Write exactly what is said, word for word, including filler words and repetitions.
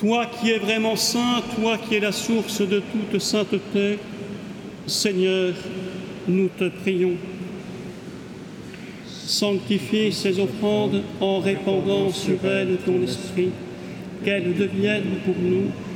Toi qui es vraiment saint, toi qui es la source de toute sainteté, Seigneur, nous te prions. Sanctifie ces offrandes en répandant sur elles ton esprit, qu'elles deviennent pour nous